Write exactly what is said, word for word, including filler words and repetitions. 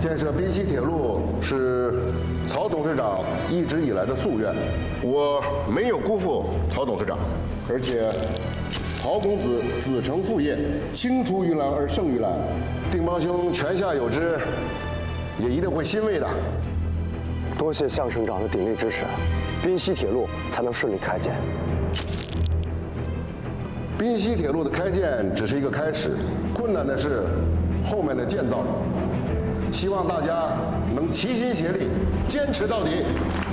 建设滨西铁路是曹董事长一直以来的夙愿，我没有辜负曹董事长，而且曹公子子承父业，青出于蓝而胜于蓝，定邦兄泉下有知，也一定会欣慰的。 多谢项省长的鼎力支持，滨西铁路才能顺利开建。 滨西铁路的开建只是一个开始，困难的是后面的建造。希望大家能齐心协力，坚持到底。